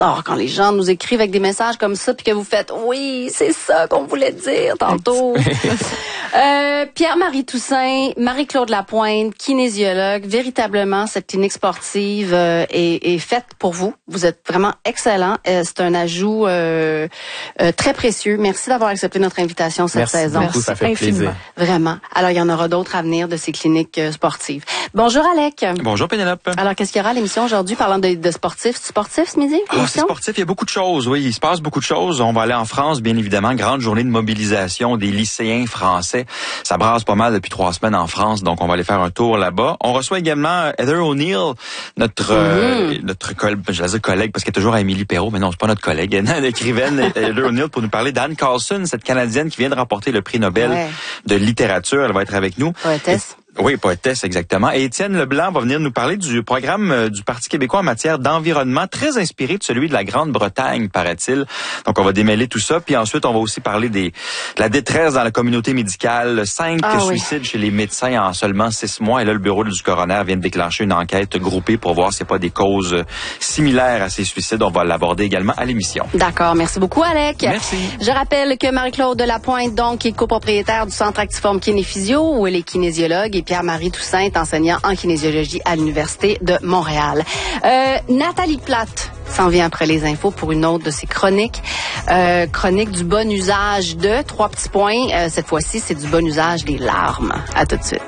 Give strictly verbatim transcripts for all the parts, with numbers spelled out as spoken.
Alors, quand les gens nous écrivent avec des messages comme ça, puis que vous faites « Oui, c'est ça qu'on voulait dire tantôt. » euh, Pierre-Marie Toussaint, Marie-Claude Lapointe, kinésiologue. Véritablement, cette clinique sportive euh, est, est faite pour vous. Vous êtes vraiment excellent. Euh, c'est un ajout euh, euh, très précieux. Merci d'avoir accepté notre invitation cette Merci saison. beaucoup, ça fait Infiniment. plaisir. Vraiment. Alors, il y en aura d'autres à venir de ces cliniques euh, sportives. Bonjour, Alec. Bonjour, Pénélope. Alors, qu'est-ce qu'il y aura à l'émission aujourd'hui parlant de, de sportifs? C'est sportif ce midi? Oh, c'est sportif, il y a beaucoup de choses, oui, il se passe beaucoup de choses. On va aller en France, bien évidemment, grande journée de mobilisation des lycéens français. Ça brasse pas mal depuis trois semaines en France, donc on va aller faire un tour là-bas. On reçoit également Heather O'Neill, notre mm-hmm. euh, notre collègue, je vais dire collègue parce qu'elle est toujours à Émilie Perrault, mais non, c'est pas notre collègue, l'écrivaine Heather O'Neill pour nous parler d'Anne Carlson, cette Canadienne qui vient de remporter le prix Nobel ouais. de littérature. Elle va être avec nous. Poétesse. Oui, poétesse, exactement. Et Étienne Leblanc va venir nous parler du programme du Parti québécois en matière d'environnement, très inspiré de celui de la Grande-Bretagne, paraît-il. Donc, on va démêler tout ça. Puis ensuite, on va aussi parler des, de la détresse dans la communauté médicale. Cinq ah, suicides oui. chez les médecins en seulement six mois. Et là, le bureau du coroner vient de déclencher une enquête groupée pour voir s'il n'y a pas des causes similaires à ces suicides. On va l'aborder également à l'émission. D'accord. Merci beaucoup, Alec. Merci. Je rappelle que Marie-Claude Lapointe, donc, est copropriétaire du Centre Actiform Kinéphysio, où elle est kinésiologue, et Pierre-Marie Toussaint, enseignant en kinésiologie à l'Université de Montréal. Euh, Nathalie Plate s'en vient après les infos pour une autre de ses chroniques. Euh, chronique du bon usage de trois petits points. Euh, cette fois-ci, c'est du bon usage des larmes. À tout de suite.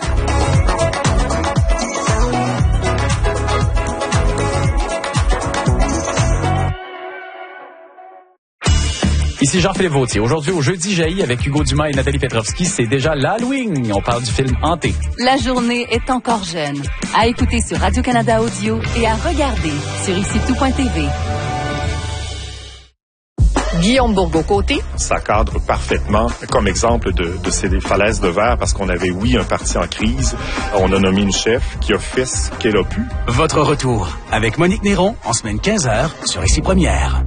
Ici Jean-Philippe Vautier. Aujourd'hui, au Jeudi jaillit avec Hugo Dumas et Nathalie Petrovski, c'est déjà l'Halloween. On parle du film Hanté. La journée est encore jeune. À écouter sur Radio-Canada Audio et à regarder sur ici tout point t v. Guillaume Bourgault-Côté. Ça cadre parfaitement comme exemple de, de ces falaises de verre parce qu'on avait, oui, un parti en crise. On a nommé une chef qui a fait ce qu'elle a pu. Votre retour avec Monique Néron en semaine quinze heures sur Ici Première.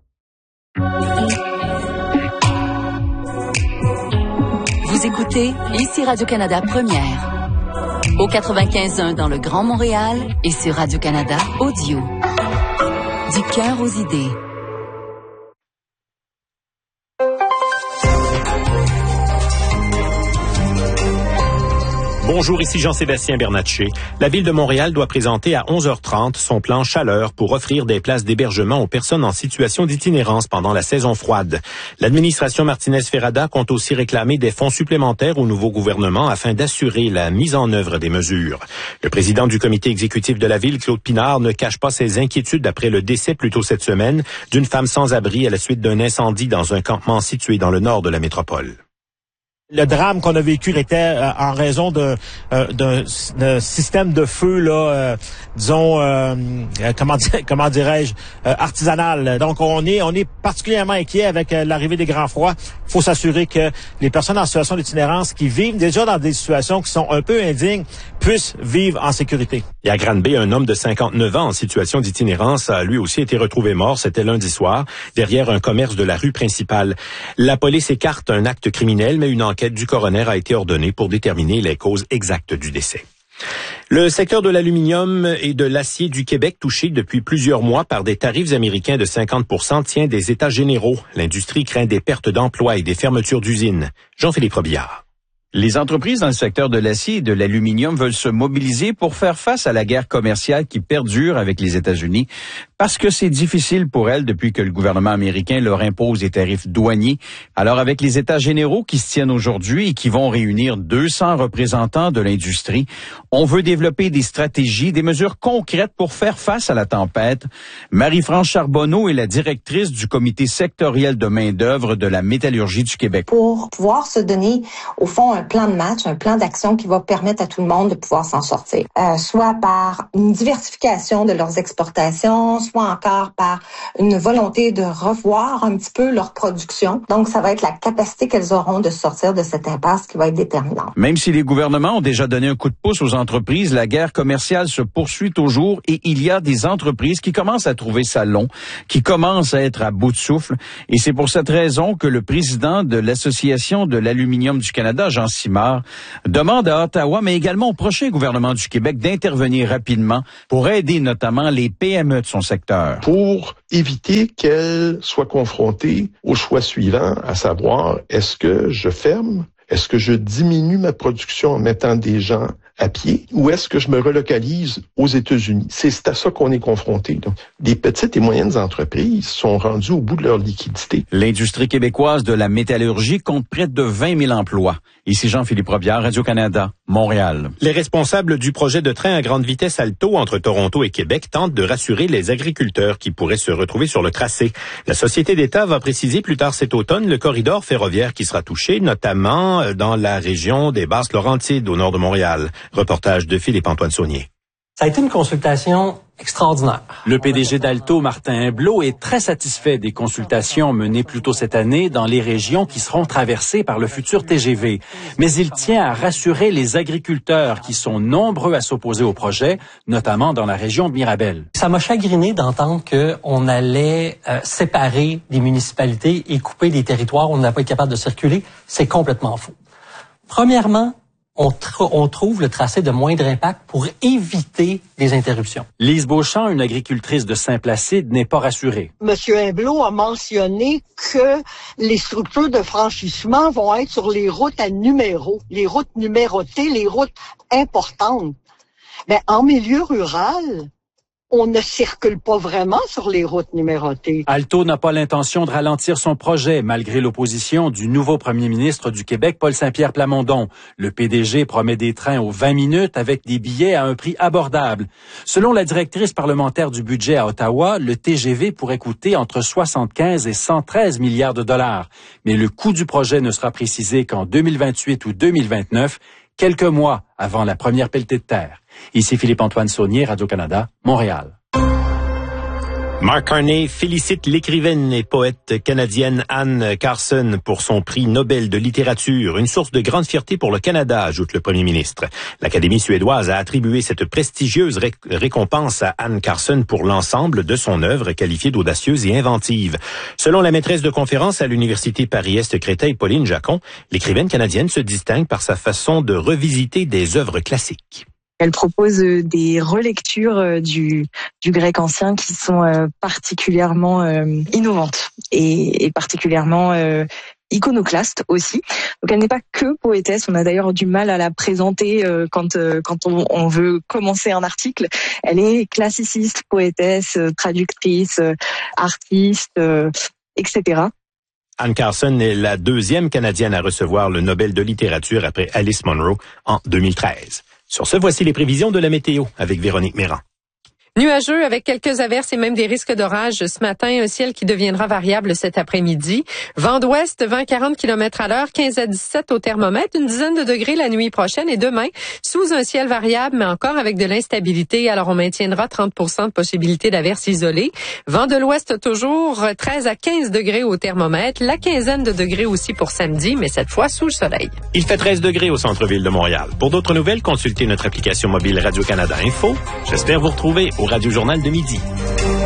Vous écoutez ici Radio-Canada Première. Au quatre-vingt-quinze point un dans le Grand Montréal et sur Radio-Canada Audio. Du cœur aux idées. Bonjour, ici Jean-Sébastien Bernatchez. La Ville de Montréal doit présenter à onze heures trente son plan chaleur pour offrir des places d'hébergement aux personnes en situation d'itinérance pendant la saison froide. L'administration Martinez-Ferrada compte aussi réclamer des fonds supplémentaires au nouveau gouvernement afin d'assurer la mise en œuvre des mesures. Le président du comité exécutif de la Ville, Claude Pinard, ne cache pas ses inquiétudes après le décès plus tôt cette semaine d'une femme sans abri à la suite d'un incendie dans un campement situé dans le nord de la métropole. Le drame qu'on a vécu était euh, en raison de, euh, d'un, d'un système de feu, là, euh, disons, euh, euh, comment, dire, comment dirais-je, euh, artisanal. Donc, on est, on est particulièrement inquiet avec euh, l'arrivée des grands froids. Il faut s'assurer que les personnes en situation d'itinérance qui vivent déjà dans des situations qui sont un peu indignes puissent vivre en sécurité. Et à Granby, un homme de cinquante-neuf ans en situation d'itinérance a lui aussi été retrouvé mort. C'était lundi soir, derrière un commerce de la rue principale. La police écarte un acte criminel, mais une enquête L'enquête du coroner a été ordonnée pour déterminer les causes exactes du décès. Le secteur de l'aluminium et de l'acier du Québec, touché depuis plusieurs mois par des tarifs américains de cinquante pour cent, tient des états généraux. L'industrie craint des pertes d'emplois et des fermetures d'usines. Jean-Philippe Robillard. Les entreprises dans le secteur de l'acier et de l'aluminium veulent se mobiliser pour faire face à la guerre commerciale qui perdure avec les États-Unis parce que c'est difficile pour elles depuis que le gouvernement américain leur impose des tarifs douaniers. Alors avec les États généraux qui se tiennent aujourd'hui et qui vont réunir deux cents représentants de l'industrie, on veut développer des stratégies, des mesures concrètes pour faire face à la tempête. Marie-France Charbonneau est la directrice du comité sectoriel de main-d'œuvre de la métallurgie du Québec. Pour pouvoir se donner, au fond, un plan de match, un plan d'action qui va permettre à tout le monde de pouvoir s'en sortir. Euh, soit par une diversification de leurs exportations, soit encore par une volonté de revoir un petit peu leur production. Donc, ça va être la capacité qu'elles auront de sortir de cette impasse qui va être déterminante. Même si les gouvernements ont déjà donné un coup de pouce aux entreprises, la guerre commerciale se poursuit toujours et il y a des entreprises qui commencent à trouver ça long, qui commencent à être à bout de souffle. Et c'est pour cette raison que le président de l'Association de l'aluminium du Canada, Jean Simard, demande à Ottawa, mais également au prochain gouvernement du Québec d'intervenir rapidement pour aider notamment les P M E de son secteur. Pour éviter qu'elle soit confrontée au choix suivant, à savoir, est-ce que je ferme? Est-ce que je diminue ma production en mettant des gens à pied ou est-ce que je me relocalise aux États-Unis? C'est à ça qu'on est confronté. Là. Les petites et moyennes entreprises sont rendues au bout de leur liquidité. L'industrie québécoise de la métallurgie compte près de vingt mille emplois. Ici Jean-Philippe Robillard, Radio-Canada, Montréal. Les responsables du projet de train à grande vitesse Alto entre Toronto et Québec tentent de rassurer les agriculteurs qui pourraient se retrouver sur le tracé. La Société d'État va préciser plus tard cet automne le corridor ferroviaire qui sera touché, notamment dans la région des Basses-Laurentides, au nord de Montréal. Reportage de Philippe-Antoine Saunier. Ça a été une consultation extraordinaire. Le P D G d'Alto, Martin Imblot, est très satisfait des consultations menées plus tôt cette année dans les régions qui seront traversées par le futur T G V. Mais il tient à rassurer les agriculteurs qui sont nombreux à s'opposer au projet, notamment dans la région de Mirabel. Ça m'a chagriné d'entendre qu'on allait euh, séparer des municipalités et couper des territoires où on n'a pas été capable de circuler. C'est complètement faux. Premièrement, On, tr- on trouve le tracé de moindre impact pour éviter les interruptions. Lise Beauchamp, une agricultrice de Saint-Placide, n'est pas rassurée. Monsieur Imblot a mentionné que les structures de franchissement vont être sur les routes à numéro, les routes numérotées, les routes importantes. Mais en milieu rural, on ne circule pas vraiment sur les routes numérotées. Alto n'a pas l'intention de ralentir son projet, malgré l'opposition du nouveau premier ministre du Québec, Paul Saint-Pierre Plamondon. Le P D G promet des trains aux vingt minutes avec des billets à un prix abordable. Selon la directrice parlementaire du budget à Ottawa, le T G V pourrait coûter entre soixante-quinze et cent treize milliards de dollars. Mais le coût du projet ne sera précisé qu'en deux mille vingt-huit ou deux mille vingt-neuf, quelques mois avant la première pelletée de terre. Ici Philippe-Antoine Saunier, Radio-Canada, Montréal. Mark Carney félicite l'écrivaine et poète canadienne Anne Carson pour son prix Nobel de littérature, une source de grande fierté pour le Canada, ajoute le premier ministre. L'Académie suédoise a attribué cette prestigieuse ré- récompense à Anne Carson pour l'ensemble de son œuvre qualifiée d'audacieuse et inventive. Selon la maîtresse de conférence à l'Université Paris-Est Créteil, Pauline Jacon, l'écrivaine canadienne se distingue par sa façon de revisiter des œuvres classiques. Elle propose des relectures du, du grec ancien qui sont particulièrement innovantes et, et particulièrement iconoclastes aussi. Donc elle n'est pas que poétesse, on a d'ailleurs du mal à la présenter quand, quand on, on veut commencer un article. Elle est classiciste, poétesse, traductrice, artiste, et cetera. Anne Carson est la deuxième Canadienne à recevoir le Nobel de littérature après Alice Munro en deux mille treize. Sur ce, voici les prévisions de la météo avec Véronique Méran. Nuageux avec quelques averses et même des risques d'orage ce matin. Un ciel qui deviendra variable cet après-midi. Vent d'ouest, vent quarante kilomètres à l'heure, quinze à dix-sept au thermomètre. Une dizaine de degrés la nuit prochaine et demain, sous un ciel variable, mais encore avec de l'instabilité. Alors, on maintiendra trente pour cent de possibilité d'averses isolées. Vent de l'ouest toujours, treize à quinze degrés au thermomètre. La quinzaine de degrés aussi pour samedi, mais cette fois sous le soleil. Il fait treize degrés au centre-ville de Montréal. Pour d'autres nouvelles, consultez notre application mobile Radio-Canada Info. J'espère vous retrouver au Radio Journal de midi.